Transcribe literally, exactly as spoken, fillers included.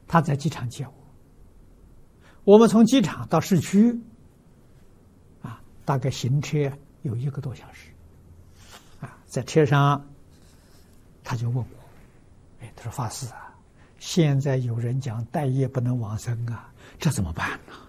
他在机场接我。我们从机场到市区，啊，大概行车有一个多小时。啊，在车上，他就问我，哎，他说法师啊，现在有人讲待业不能往生啊，这怎么办呢？